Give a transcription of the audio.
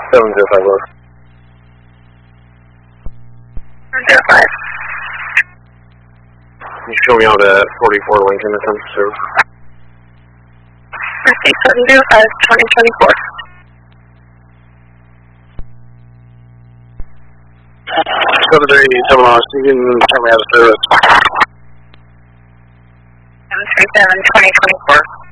705 West. 705. Can you show me out at 44 Lincoln attempt to serve? Okay, 705, 2024. 737 West, you can tell me how to service. 737, 2024.